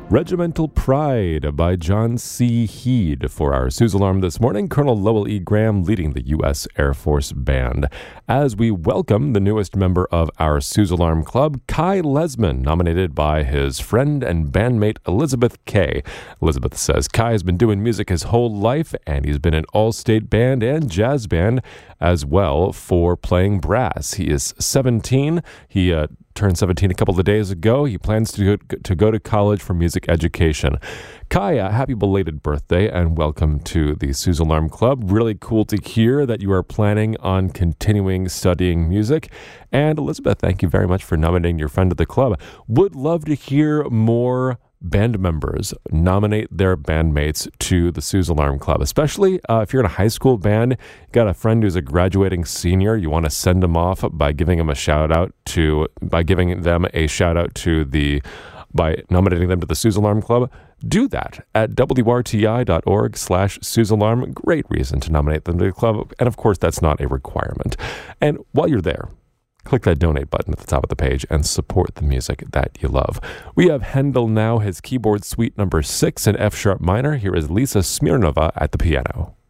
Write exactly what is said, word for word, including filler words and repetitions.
Regimental Pride by John C. Heed for our Suze Alarm this morning. Colonel Lowell E. Graham leading the U S Air Force Band. As we welcome the newest member of our Suze Alarm Club, Kai Lesman, nominated by his friend and bandmate Elizabeth Kay. Elizabeth says Kai has been doing music his whole life, and he's been an all-state band and jazz band as well for playing brass. He is seventeen. He uh, turned seventeen a couple of days ago. He plans to go, to go to college for music education. Kaya, happy belated birthday and welcome to the Suze Alarm Club. Really cool to hear that you are planning on continuing studying music. And Elizabeth, thank you very much for nominating your friend to the club. Would love to hear more band members nominate their bandmates to the Suze Alarm Club, especially uh, if you're in a high school band, you got a friend who's a graduating senior, you want to send them off by giving them a shout out to, by giving them a shout out to the, by nominating them to the Suze Alarm Club. Do that at W R T I dot org slash Suze Alarm. Great reason to nominate them to the club. And of course, that's not a requirement. And while you're there, click that donate button at the top of the page and support the music that you love. We have Handel now, his keyboard suite number six in F sharp minor. Here is Lisa Smirnova at the piano.